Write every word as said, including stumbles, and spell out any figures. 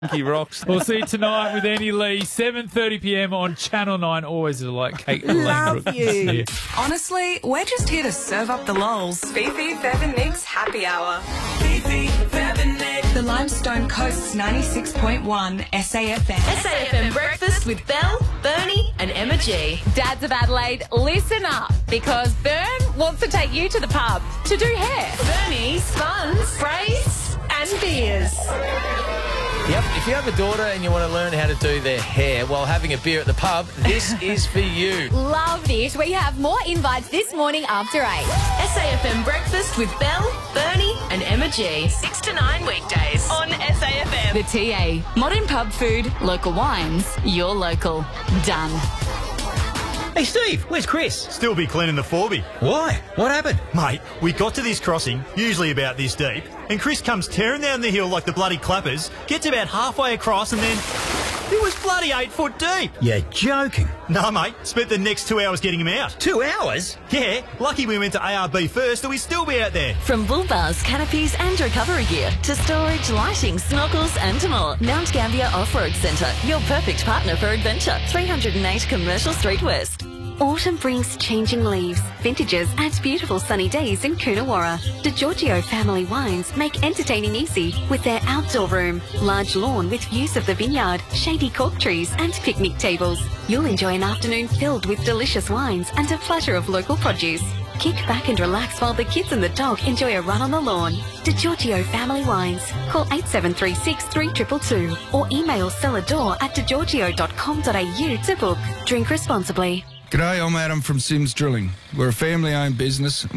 He rocks. We'll see you tonight with Annie Lee, seven thirty p m on Channel nine. Always a delight. Kate Love Langbrook you. is here. Honestly, we're just here to serve up the lols. Fifi, Bev and Nick's Happy Hour. Fifi, Bev and Nick. The Limestone Coast's ninety-six point one S A F M. S A F M Breakfast with Belle, Bernie and Emma G. Dads of Adelaide, listen up, because Bern wants to take you to the pub to do hair. Bernie's fun, sprays and beers. Yep, if you have a daughter and you want to learn how to do their hair while having a beer at the pub, this is for you. Love this. We have more invites this morning after eight. S A F M Breakfast with Belle, Bernie and Emma G. six to nine weekdays on S A F M. The T A. Modern pub food, local wines, your local. Done. Hey, Steve, where's Chris? Still be cleaning the Forby. Why? What happened? Mate, we got to this crossing, usually about this deep, and Chris comes tearing down the hill like the bloody clappers, gets about halfway across, and then it was bloody eight foot deep. You're joking. No, mate, spent the next two hours getting him out. Two hours? Yeah, lucky we went to A R B first, or we'd still be out there. From bull bars, canopies and recovery gear to storage, lighting, snorkels and more. Mount Gambier Off-Road Centre, your perfect partner for adventure. three hundred and eight Commercial Street West. Autumn brings changing leaves, vintages and beautiful sunny days in Coonawarra. DiGiorgio Family Wines make entertaining easy with their outdoor room, large lawn with views of the vineyard, shady cork trees and picnic tables. You'll enjoy an afternoon filled with delicious wines and a platter of local produce. Kick back and relax while the kids and the dog enjoy a run on the lawn. DiGiorgio Family Wines. Call eight seven three six, three two two two or email cellador at digiorgio dot com dot a u to book. Drink responsibly. G'day, I'm Adam from Sims Drilling. We're a family-owned business.